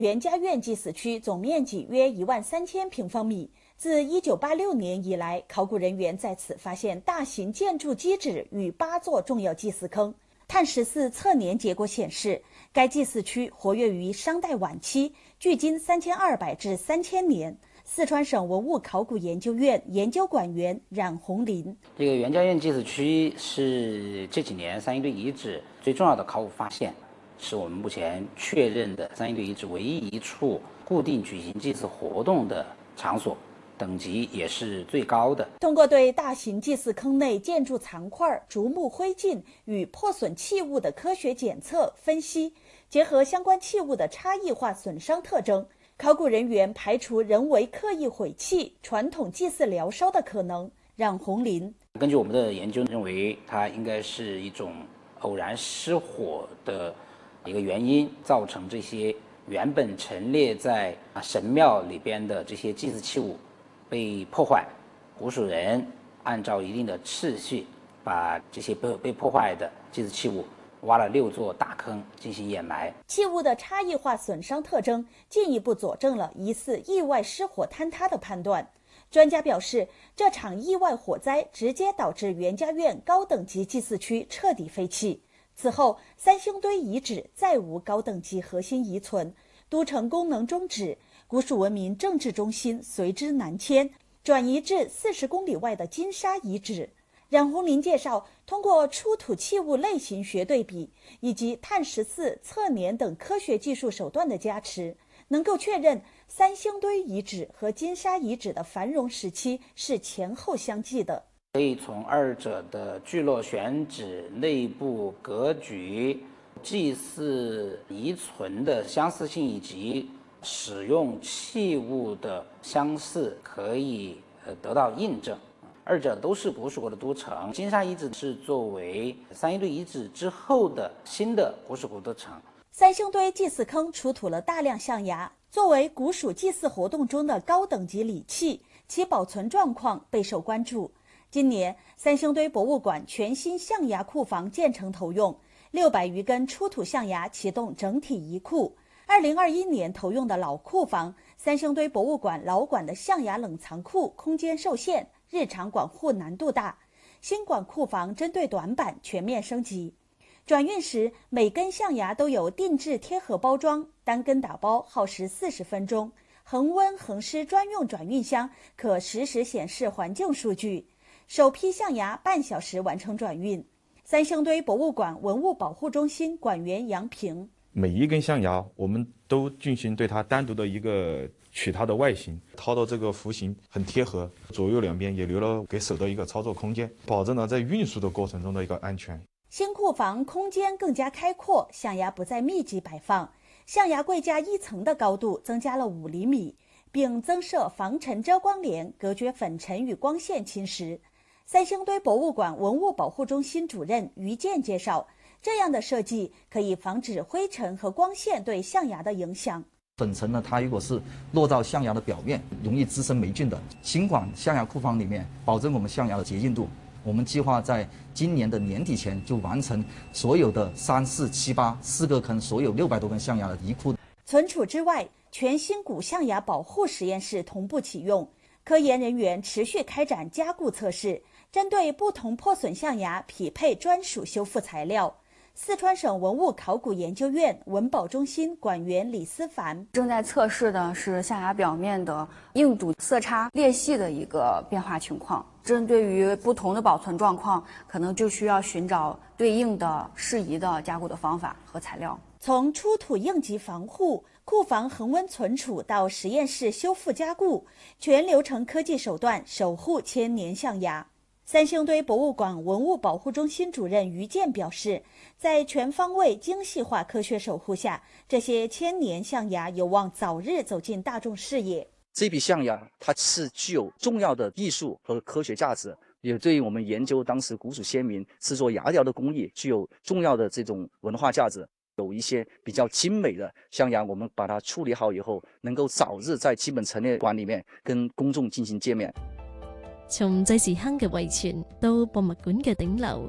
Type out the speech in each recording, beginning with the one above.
袁家院祭祀区总面积约13000平方米。自1986年以来，考古人员在此发现大型建筑基址与8座重要祭祀坑。碳14测年结果显示，该祭祀区活跃于商代晚期，距今3200至3000年。四川省文物考古研究院研究馆员冉红林： 这个袁家院祭祀区是这几年三星堆遗址最重要的考古发现，是我们目前确认的三星堆遗址唯一一处固定举行祭祀活动的场所，等级也是最高的。 通过对大型祭祀坑内建筑残块、竹木灰烬与破损器物的科学检测分析，结合相关器物的差异化损伤特征，考古人员排除人为刻意毁弃、传统祭祀燎烧的可能。冉红林： 根据我们的研究认为，它应该是一种偶然失火的一个原因，造成这些原本陈列在神庙里边的这些祭祀器物被破坏。古蜀人按照一定的次序，把这些被破坏的祭祀器物挖了6座大坑进行掩埋。 器物的差异化损伤特征进一步佐证了疑似意外失火坍塌的判断。专家表示，这场意外火灾直接导致袁家院高等级祭祀区彻底废弃。此后，三星堆遗址再无高等级核心遗存，都城功能终止，古蜀文明政治中心随之南迁，转移至40公里外的金沙遗址。冉红林介绍，通过出土器物类型学对比以及碳14测年等科学技术手段的加持，能够确认三星堆遗址和金沙遗址的繁荣时期是前后相继的。 可以从二者的聚落选址、内部格局、祭祀遗存的相似性以及使用器物的相似，可以得到印证。二者都是古蜀国的都城。金沙遗址是作为三星堆遗址之后的新的古蜀国都城。 三星堆祭祀坑出土了大量象牙，作为古蜀祭祀活动中的高等级礼器，其保存状况备受关注。今年，三星堆博物馆全新象牙库房建成投用，600余根出土象牙启动整体移库。2021年投用的老库房，三星堆博物馆老馆的象牙冷藏库空间受限，日常管护难度大。新馆库房针对短板全面升级。转运时，每根象牙都有定制贴盒包装，单根打包耗时40分钟。恒温恒湿专用转运箱可实时显示环境数据。首批象牙半小时完成转运。三星堆博物馆文物保护中心馆员杨平： 每一根象牙我们都进行对它单独的一个取它的外形，掏到这个弧形很贴合，左右两边也留了给手的一个操作空间，保证了在运输的过程中的一个安全。 新库房空间更加开阔，象牙不再密集摆放，象牙柜架一层的高度增加了5厘米，并增设防尘遮光帘，隔绝粉尘与光线侵蚀。三星堆博物馆文物保护中心主任于健介绍，这样的设计可以防止灰尘和光线对象牙的影响。 粉尘呢，它如果是落到象牙的表面，容易滋生霉菌的。新馆象牙库房里面，保证我们象牙的洁净度。我们计划在今年的年底前就完成所有的3、4、7、8 4个坑，所有600多根象牙的移库。 存储之外，全新古象牙保护实验室同步启用，科研人员持续开展加固测试，针对不同破损象牙匹配专属修复材料。四川省文物考古研究院文保中心馆员李思凡： 正在测试的是象牙表面的硬度、色差、裂隙的一个变化情况。针对于不同的保存状况，可能就需要寻找对应的适宜的加固的方法和材料。 从出土应急防护、库房恒温存储到实验室修复加固，全流程科技手段守护千年象牙。三星堆博物馆文物保护中心主任于健表示，在全方位精细化科学守护下，这些千年象牙有望早日走进大众视野。 这批象牙它是具有重要的艺术和科学价值，也对于我们研究当时古蜀先民制作牙雕的工艺具有重要的这种文化价值。有一些比较精美的象牙，我们把它处理好以后，能够早日在基本陈列馆里面跟公众進行見面。 從祭祀坑嘅遺傳到博物館嘅頂樓，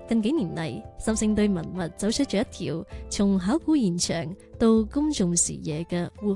近幾年嚟，三星堆文物走出咗一條從考古現場到公眾視野嘅活